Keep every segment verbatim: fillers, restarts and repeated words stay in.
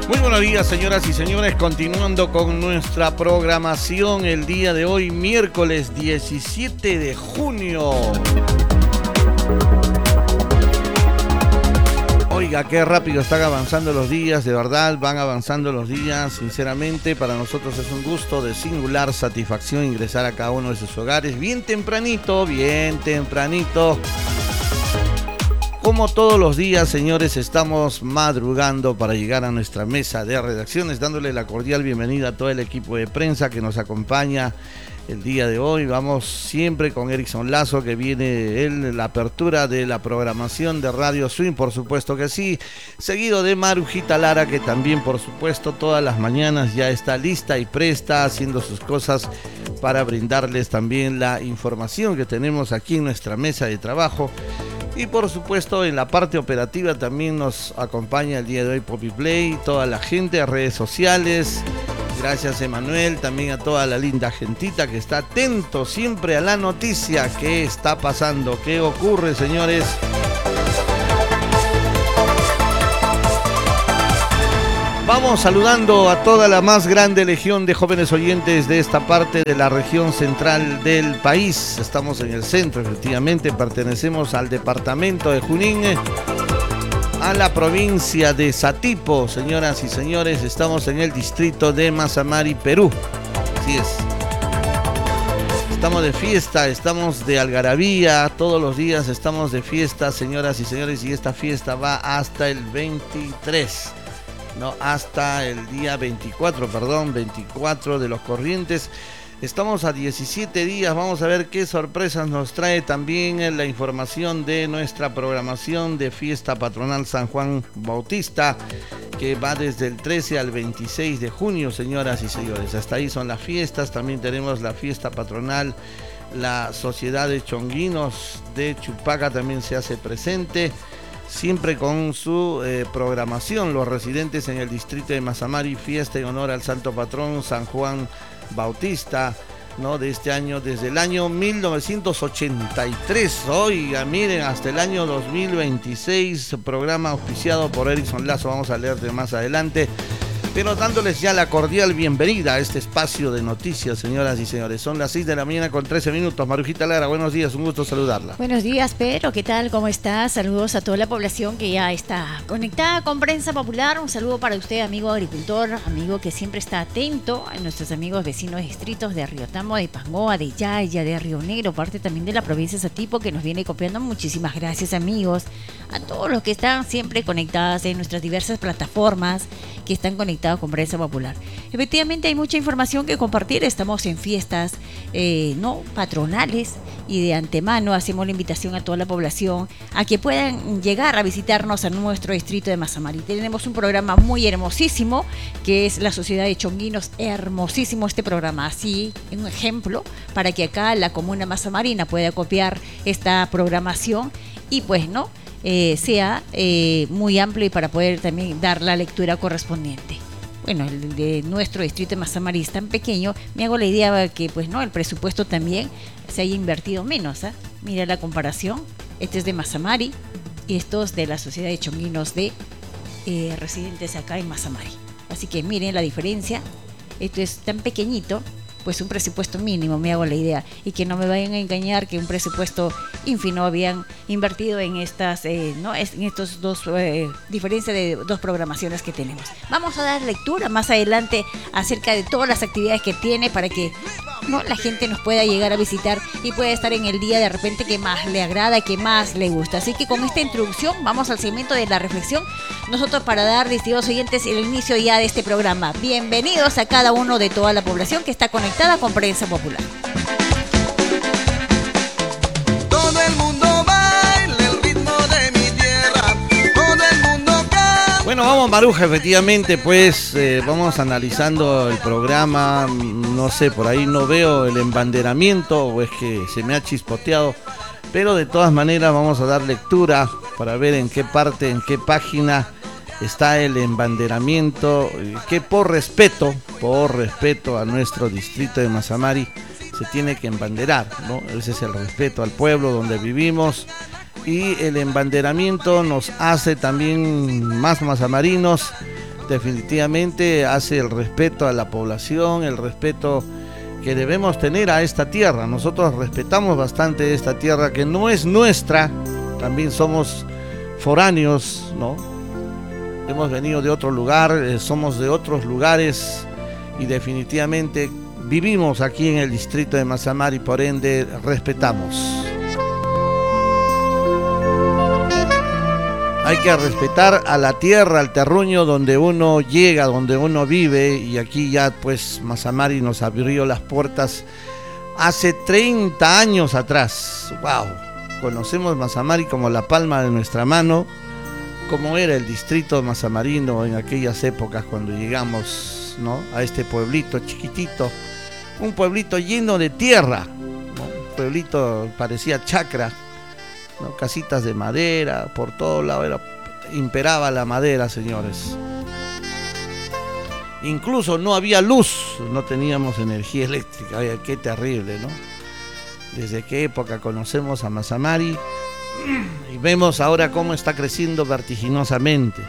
Muy buenos días, señoras y señores, continuando con nuestra programación el día de hoy, miércoles diecisiete de junio. Oiga, qué rápido están avanzando los días, de verdad, van avanzando los días, sinceramente, para nosotros es un gusto de singular satisfacción ingresar a cada uno de sus hogares, bien tempranito, bien tempranito. Como todos los días, señores, estamos madrugando para llegar a nuestra mesa de redacciones, dándole la cordial bienvenida a todo el equipo de prensa que nos acompaña el día de hoy. Vamos siempre con Erickson Lazo, que viene en la apertura de la programación de Radio Swing, por supuesto que sí, seguido de Marujita Lara, que también, por supuesto, todas las mañanas ya está lista y presta, haciendo sus cosas para brindarles también la información que tenemos aquí en nuestra mesa de trabajo. Y por supuesto en la parte operativa también nos acompaña el día de hoy Poppy Play, toda la gente, redes sociales. Gracias, Emanuel, también a toda la linda gentita que está atento siempre a la noticia. ¿Qué está pasando? ¿Qué ocurre, señores? Vamos saludando a toda la más grande legión de jóvenes oyentes de esta parte de la región central del país. Estamos en el centro, efectivamente, pertenecemos al departamento de Junín, a la provincia de Satipo, señoras y señores, estamos en el distrito de Mazamari, Perú. Así es. Estamos de fiesta, estamos de algarabía, todos los días estamos de fiesta, señoras y señores, y esta fiesta va hasta el veintitrés. No, hasta el día veinticuatro, perdón, veinticuatro de los Corrientes. Estamos a diecisiete días, vamos a ver qué sorpresas nos trae también la información de nuestra programación de fiesta patronal San Juan Bautista, que va desde el trece al veintiséis de junio, señoras y señores. Hasta ahí son las fiestas, también tenemos la fiesta patronal, la Sociedad de Chonguinos de Chupaca también se hace presente, siempre con su eh, programación. Los residentes en el distrito de Mazamari, fiesta en honor al santo patrón San Juan Bautista, ¿no? De este año, desde el año mil novecientos ochenta y tres, oiga, miren, hasta el año dos mil veintiséis, programa auspiciado por Erickson Lazo, vamos a leer de más adelante. Pero dándoles ya la cordial bienvenida a este espacio de noticias, señoras y señores. Son las seis de la mañana con trece minutos. Marujita Lara, buenos días, un gusto saludarla. Buenos días, Pedro, ¿qué tal? ¿Cómo estás? Saludos a toda la población que ya está conectada con Prensa Popular. Un saludo para usted, amigo agricultor, amigo que siempre está atento a nuestros amigos vecinos distritos de Riotamo, de Pangoa, de Yaya, de Río Negro, parte también de la provincia de Satipo, que nos viene copiando. Muchísimas gracias, amigos. A todos los que están siempre conectados en nuestras diversas plataformas, que están conectados con Prensa Popular. Efectivamente hay mucha información que compartir, estamos en fiestas eh, no patronales y de antemano hacemos la invitación a toda la población a que puedan llegar a visitarnos a nuestro distrito de Mazamari. Tenemos un programa muy hermosísimo que es la Sociedad de Chonguinos, hermosísimo este programa, así un ejemplo para que acá la comuna mazamarina pueda copiar esta programación y pues no Eh, sea eh, muy amplio y para poder también dar la lectura correspondiente. Bueno, el de nuestro distrito de Mazamari es tan pequeño, me hago la idea que pues no, el presupuesto también se haya invertido menos, ¿eh? Mira la comparación, este es de Mazamari y esto es de la Sociedad de Chonguinos de eh, residentes acá en Mazamari. Así que miren la diferencia, esto es tan pequeñito, pues un presupuesto mínimo, me hago la idea, y que no me vayan a engañar que un presupuesto ínfimo habían invertido en estas, eh, no, en estos dos eh, diferencias de dos programaciones que tenemos. Vamos a dar lectura más adelante acerca de todas las actividades que tiene para que no la gente nos pueda llegar a visitar y pueda estar en el día de repente que más le agrada, que más le gusta. Así que con esta introducción vamos al segmento de la reflexión, nosotros para dar, distinguidos oyentes, el inicio ya de este programa. Bienvenidos a cada uno de toda la población que está conectada con Prensa Popular. Todo el mundo baila el ritmo de mi tierra, todo el mundo canta. Bueno, vamos, Maruja, efectivamente, pues eh, vamos analizando el programa. No sé, por ahí no veo el embanderamiento o es que se me ha chispoteado, pero de todas maneras vamos a dar lectura para ver en qué parte, en qué página está el embanderamiento, que por respeto, por respeto a nuestro distrito de Mazamari, se tiene que embanderar, ¿no? Ese es el respeto al pueblo donde vivimos, y el embanderamiento nos hace también más mazamarinos, definitivamente hace el respeto a la población, el respeto que debemos tener a esta tierra. Nosotros respetamos bastante esta tierra que no es nuestra, también somos foráneos, ¿no? Hemos venido de otro lugar, eh, somos de otros lugares y definitivamente vivimos aquí en el distrito de Mazamari y por ende respetamos. Hay que respetar a la tierra, al terruño donde uno llega, donde uno vive, y aquí ya pues Mazamari nos abrió las puertas hace treinta años atrás. ¡Wow! Conocemos Mazamari como la palma de nuestra mano, como era el distrito mazamarino en aquellas épocas cuando llegamos, ¿no?, a este pueblito chiquitito, un pueblito lleno de tierra, ¿no? Un pueblito parecía chacra, ¿no? Casitas de madera, por todo lado era, imperaba la madera, señores. Incluso no había luz, no teníamos energía eléctrica. Oye, qué terrible, ¿no? Desde qué época conocemos a Mazamari y vemos ahora cómo está creciendo vertiginosamente.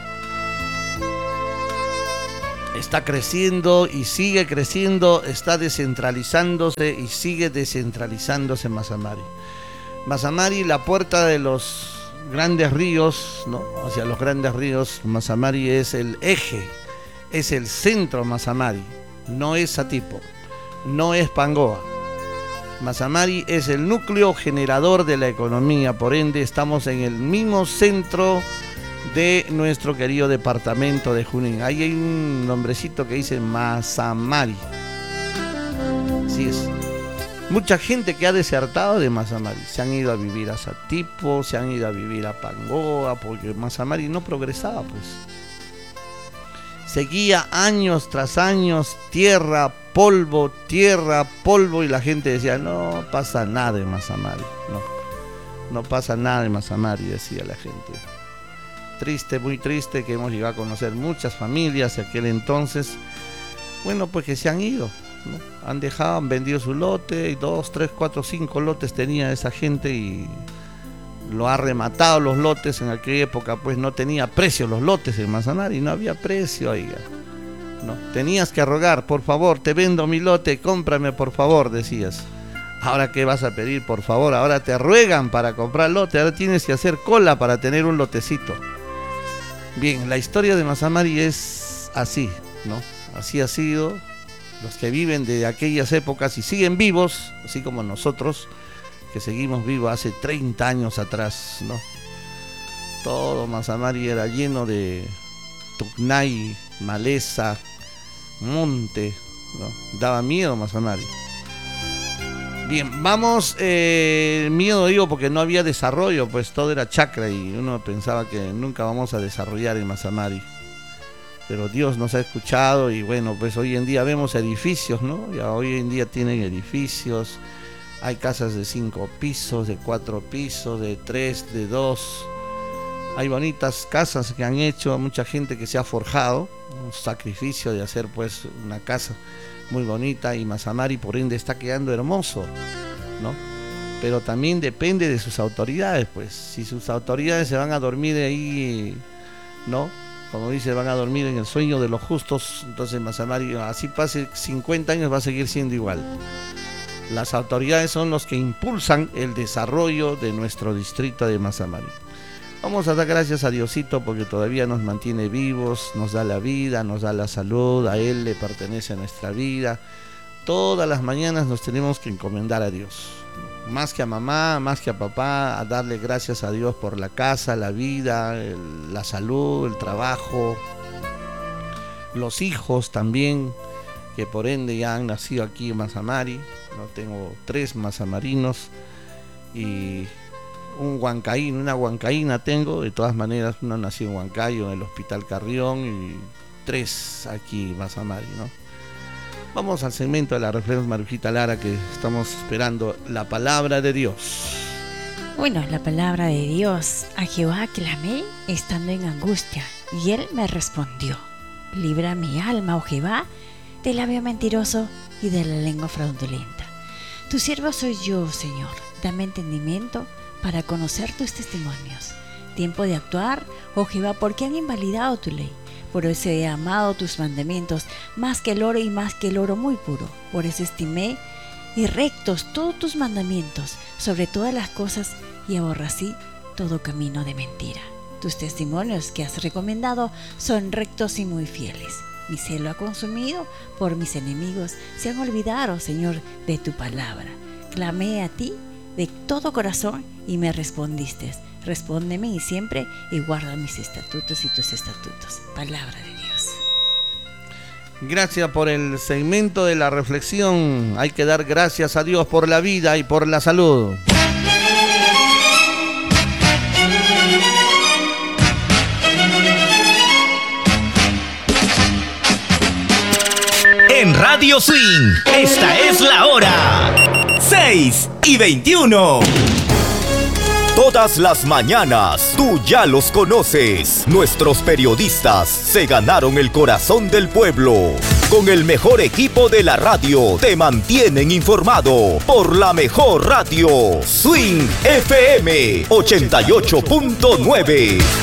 Está creciendo y sigue creciendo, está descentralizándose y sigue descentralizándose Mazamari. Mazamari, la puerta de los grandes ríos, ¿no?, hacia los grandes ríos. Mazamari es el eje, es el centro Mazamari, no es Satipo, no es Pangoa. Mazamari es el núcleo generador de la economía, por ende estamos en el mismo centro de nuestro querido departamento de Junín. Ahí hay un nombrecito que dice Mazamari. Así es. Mucha gente que ha desertado de Mazamari se han ido a vivir a Satipo, se han ido a vivir a Pangoa, porque Mazamari no progresaba, pues. Seguía años tras años, tierra, polvo, tierra, polvo, y la gente decía, no pasa nada en Mazamari, no, no pasa nada en Mazamari, decía la gente. Triste, muy triste, que hemos llegado a conocer muchas familias de aquel entonces, bueno, pues que se han ido, ¿no? Han dejado, han vendido su lote, y dos, tres, cuatro, cinco lotes tenía esa gente y lo ha rematado los lotes. En aquella época pues no tenía precio los lotes en Mazamari, no había precio, oiga, ¿no? Tenías que rogar, por favor, te vendo mi lote, cómprame por favor, decías. Ahora, ¿qué vas a pedir, por favor? Ahora te ruegan para comprar lote, ahora tienes que hacer cola para tener un lotecito. Bien, la historia de Mazamari es así, ¿no? Así ha sido. Los que viven de aquellas épocas y siguen vivos, así como nosotros, que seguimos vivos hace treinta años atrás, ¿no? Todo Mazamari era lleno de tucnay, maleza, monte, ¿no? Daba miedo Mazamari. Bien, vamos, eh, miedo digo porque no había desarrollo, pues todo era chacra y uno pensaba que nunca vamos a desarrollar en Mazamari. Pero Dios nos ha escuchado y bueno, pues hoy en día vemos edificios, ¿no? Ya hoy en día tienen edificios, hay casas de cinco pisos, de cuatro pisos, de tres, de dos. Hay bonitas casas que han hecho, mucha gente que se ha forjado, un sacrificio de hacer pues una casa muy bonita, y Mazamari por ende está quedando hermoso, ¿no? Pero también depende de sus autoridades, pues si sus autoridades se van a dormir ahí, ¿no? Como dice, van a dormir en el sueño de los justos, entonces Mazamari, así pase cincuenta años, va a seguir siendo igual. Las autoridades son los que impulsan el desarrollo de nuestro distrito de Mazamari. Vamos a dar gracias a Diosito porque todavía nos mantiene vivos, nos da la vida, nos da la salud, a Él le pertenece nuestra vida. Todas las mañanas nos tenemos que encomendar a Dios, más que a mamá, más que a papá, a darle gracias a Dios por la casa, la vida, el, la salud, el trabajo, los hijos también, que por ende ya han nacido aquí en Mazamari, ¿no? Tengo tres mazamarinos y un huancaíno, una huancaína tengo, de todas maneras uno nació en Huancayo, en el Hospital Carrión, y tres aquí en Mazamari, ¿no? Vamos al segmento de la reflexión Marujita Lara, que estamos esperando la palabra de Dios. Bueno, la palabra de Dios. A Jehová clamé estando en angustia, y Él me respondió. Libra mi alma, oh Jehová, del labio mentiroso y de la lengua fraudulenta. Tu siervo soy yo, Señor. Dame entendimiento para conocer tus testimonios. Tiempo de actuar, oh Jehová, porque han invalidado tu ley. Por eso he amado tus mandamientos más que el oro y más que el oro muy puro. Por eso estimé y rectos todos tus mandamientos sobre todas las cosas y aborrecí todo camino de mentira. Tus testimonios que has recomendado son rectos y muy fieles. Mi celo ha consumido por mis enemigos. Se han olvidado, Señor, de tu palabra. Clamé a ti de todo corazón y me respondiste. Respóndeme y siempre y guarda mis estatutos y tus estatutos. Palabra de Dios. Gracias por el segmento de la reflexión. Hay que dar gracias a Dios por la vida y por la salud. En Radio Swing, esta es la hora. seis y veintiuno. Todas las mañanas, tú ya los conoces. Nuestros periodistas se ganaron el corazón del pueblo. Con el mejor equipo de la radio, te mantienen informado por la mejor radio. Swing F M ochenta y ocho punto nueve.